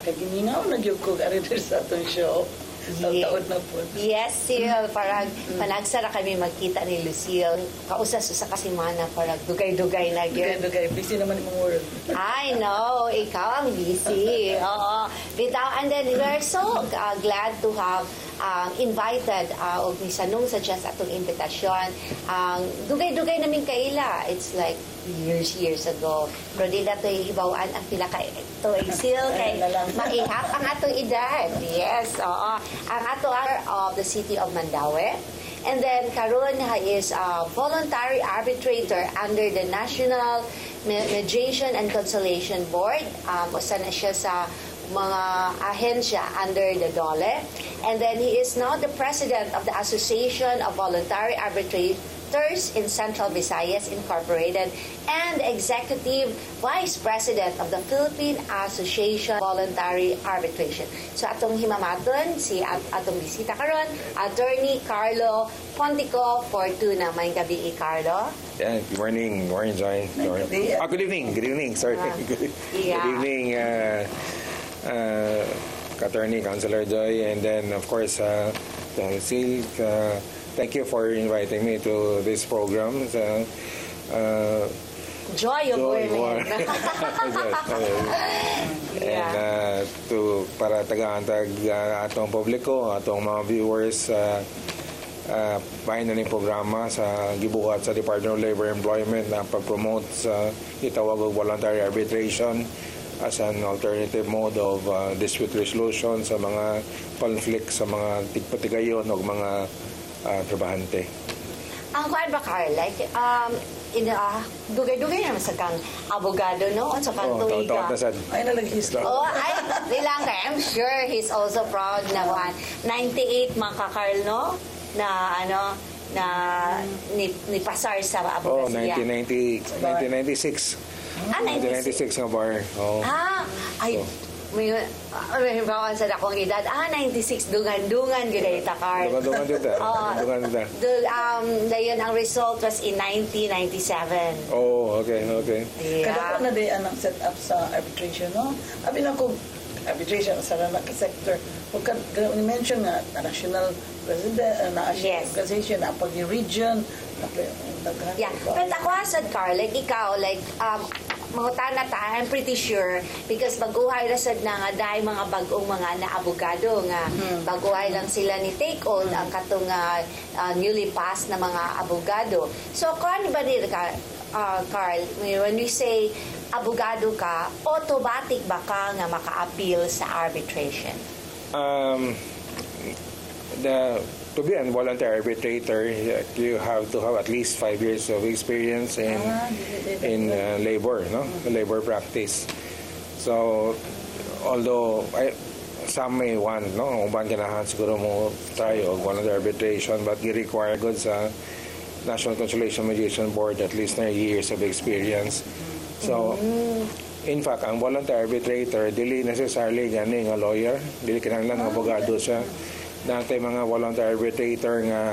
Kaginingaw na gyud ko aridir sa atong show. Taon na po. Yes, Sil. Parang panagsara kami magkita ni Lucille. Kausas sa kasimana, parang dugay-dugay na gyud. Dugay-dugay. Busy naman yung world. I know. Ikaw ang busy. Oo. And then we're so glad to have invited og ni Sanong suggest atong invitasyon. Dugay-dugay namin kaila. It's like years ago. Pero di na ito ibawaan ang pila ka ito Sil kay maihap ang atong edad. Yes, oo. Ang ato of the city of Mandaue. And then karon is a voluntary arbitrator under the National Mediation and Conciliation Board. Usa na siya sa mga ahensya under the DOLE. And then he is now the president of the Association of Voluntary Arbitrators in Central Visayas Incorporated and executive vice president of the Philippine Association of Voluntary Arbitration. So atong himamaton si atong bisita karon, Attorney Carlo Pontico Fortuna. May gabi, Carlo. Yeah, good morning, Joy. Good evening. Sorry. Good evening, Attorney Councilor Joy, and then of course Sil. Thank you for inviting me to this program. Joy of Women. And para tagahantag atong publiko, atong mga viewers, pahin na ning programa sa gibuhat sa Department of Labor and Employment na pag-promote sa itawag og voluntary arbitration as an alternative mode of dispute resolution sa mga conflict sa mga tigpatigayon o mga trabahante. Ang kuan ba, Carl? Like, dugay-dugay naman sa kang abogado, no? At sa kang tuwiga. Ay, nalaghisto. Oh, ay, nilang ka. I'm sure he's also proud na 98 mga Carl, no? Na, na nipasar sa abogasiya. 1996. 1996 nga bar. Oh. Ay, may bawang sa dakong edad. 96, dungan-dungan gudayta, Carl. Dungan-dungan dito. Dayon ang result was in 1997. Oh, okay. Yeah. Kada ko na day ang set up sa arbitration, no? Abi na ko arbitration sa sector. Kung mention nga national president, Yes. organization, na pag-region, Yeah. But ako asad, Carl, like ikaw, like, mangutana ta, I'm pretty sure, because baguhay rasad na nga dahil mga bagong mga na-abogado nga, baguhay lang sila ni take on ang katong newly passed na mga abogado. So, kung ano ba nila ka, Carl, when we say abogado ka, automatic ba ka nga maka-appeal sa arbitration? To be a voluntary arbitrator, you have to have at least 5 years of experience in labor, no? Labor practice. So, although some may want, no, uban ganahan siguro mo try og voluntary arbitration, but gi-require good sa National Conciliation Mediation Board at least 9 years of experience. So, in fact, ang voluntary arbitrator dili necessarily gani nga lawyer, dili kinahanglan nga abogado siya. Natay mga voluntary arbitrator nga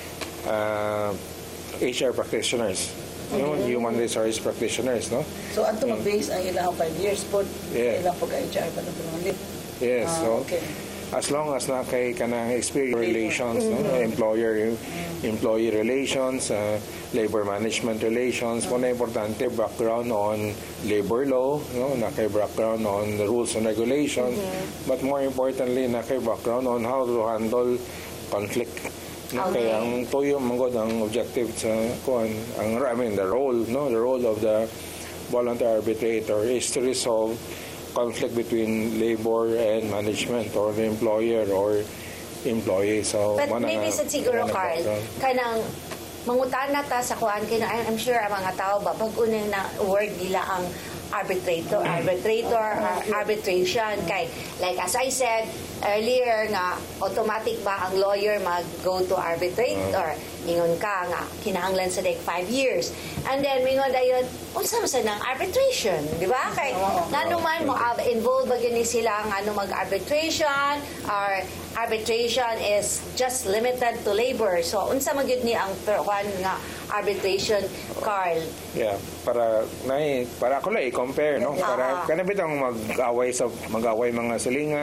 HR practitioners, human resource practitioners, no? So, ato mag-base ang ilang 5 years po, ilang pag-HR pa na tulungan. Yes, so, okay. As long as na kay kanang experience relations, no? Employee relations, labor management relations, po na importante background on labor law, no? Na kay background on the rules and regulations, but more importantly na kay background on how to handle conflict. No? Okay. Kaya ang tuyo manggod ang objective sa the role of the voluntary arbitrator is to resolve conflict between labor and management or the employer or employee. So, but maybe sa siguro, Carl, kanang mangutana ta sa kuan kay I'm sure ang mga tao ba pag unang na word nila ang arbitration kay like as I said earlier nga automatic ba ang lawyer mag-go to arbitrator ingon ka nga kinahanglan sa like 5 years and then mingon dayon unsa man sa nang arbitration, di ba? Kay nanuman mo involved ba gini sila nga mag-arbitration, or arbitration is just limited to labor. So unsa man gyud ni ang one nga arbitration, Carl? Yeah, para ako lang i-compare, no? Para kanabit ang mag-away mga silingan.